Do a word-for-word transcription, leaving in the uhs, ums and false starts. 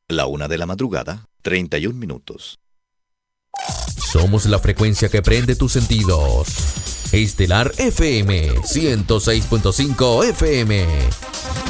La una de la madrugada, treinta y un minutos. Somos la frecuencia que prende tus sentidos. Estelar F M, ciento seis punto cinco F M.